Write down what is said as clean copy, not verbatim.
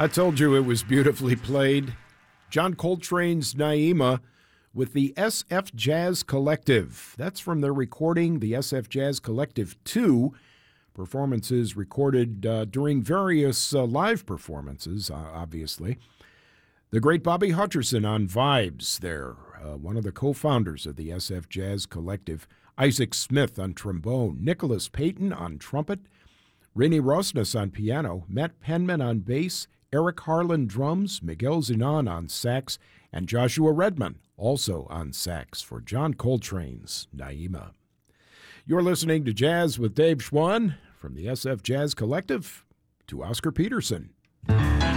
I told you it was beautifully played. John Coltrane's Naima with the SF Jazz Collective. That's from their recording, the SF Jazz Collective 2. Performances recorded during various live performances, obviously. The great Bobby Hutcherson on vibes there, one of the co-founders of the SF Jazz Collective. Isaac Smith on trombone, Nicholas Payton on trumpet, Rainey Rosnes on piano, Matt Penman on bass, Eric Harlan drums, Miguel Zenon on sax, and Joshua Redman also on sax for John Coltrane's Naima. You're listening to Jazz with Dave Schwann from the SF Jazz Collective. To Oscar Peterson.